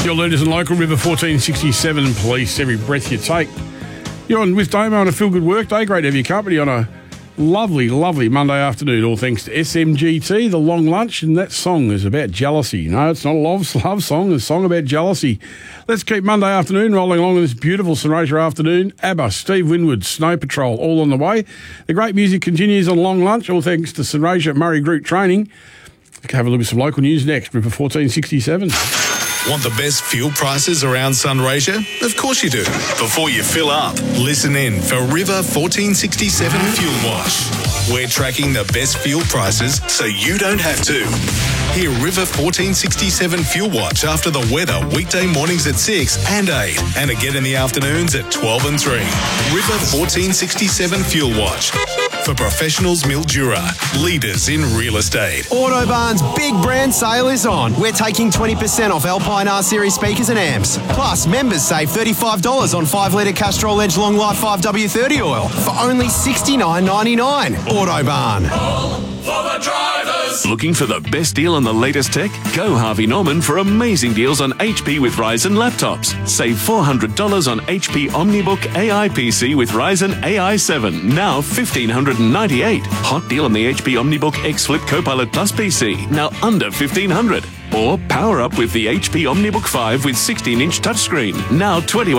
Your leaders in local River 1467 Police, every breath you take. You're on with Damo on a feel-good work day. Great to have your company on a lovely, lovely Monday afternoon, all thanks to SMGT, The Long Lunch, and that song is about jealousy. No, it's not a love song, it's a song about jealousy. Let's keep Monday afternoon rolling along with this beautiful Sunraysia afternoon. ABBA, Steve Winwood, Snow Patrol, all on the way. The great music continues on Long Lunch, all thanks to Sunraysia Murray Group Training. We'll have a look at some local news next, River 1467. Want the best fuel prices around Sunraysia? Of course you do. Before you fill up, listen in for River 1467 Fuel Watch. We're tracking the best fuel prices so you don't have to. Hear River 1467 Fuel Watch after the weather weekday mornings at 6 and 8 and again in the afternoons at 12 and 3. River 1467 Fuel Watch. For professionals, Mildura, leaders in real estate. Autobarn's big brand sale is on. We're taking 20% off Alpine R-Series speakers and amps. Plus, members save $35 on 5-litre Castrol Edge Long Life 5W30 oil for only $69.99. Autobarn. For the drivers. Looking for the best deal on the latest tech? Go Harvey Norman for amazing deals on HP with Ryzen laptops. Save $400 on HP OmniBook AI PC with Ryzen AI 7, now $1,598. Hot deal on the HP OmniBook X Flip Copilot Plus PC, now under $1,500. Or power up with the HP OmniBook 5 with 16-inch touchscreen, now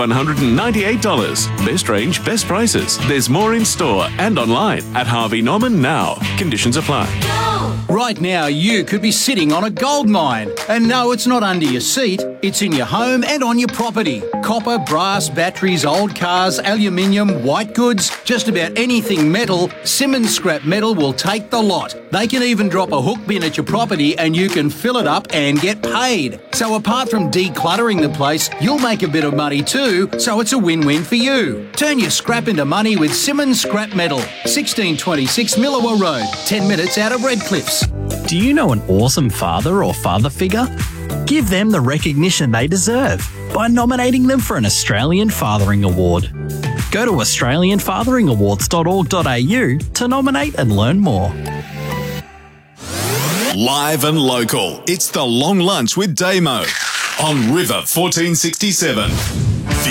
$2,198. Best range, best prices. There's more in store and online at Harvey Norman now. Conditions apply. Right now, you could be sitting on a gold mine. And no, it's not under your seat. It's in your home and on your property. Copper, brass, batteries, old cars, aluminium, white goods, just about anything metal, Simmons Scrap Metal will take the lot. They can even drop a hook bin at your property and you can fill it up and get paid. So apart from decluttering the place, you'll make a bit of money too, so it's a win-win for you. Turn your scrap into money with Simmons Scrap Metal, 1626 Millawa Road, 10 minutes out of Redcliffs. Do you know an awesome father or father figure? Give them the recognition they deserve by nominating them for an Australian Fathering Award. Go to australianfatheringawards.org.au to nominate and learn more. Live and local, it's the Long Lunch with Damo on River 1467.